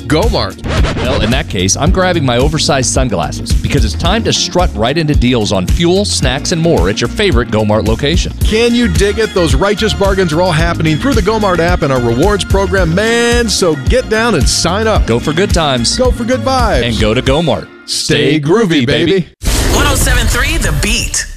Gomart. Well, in that case, I'm grabbing my oversized sunglasses because it's time to strut right into deals on fuel, snacks, and more at your favorite Gomart location. Can you dig it? Those righteous bargains are all happening through the Gomart app and our rewards program, man. So get down and sign up. Go for good times. Go for good vibes. And go to Gomart. Stay groovy, baby. 107.3 The Beat.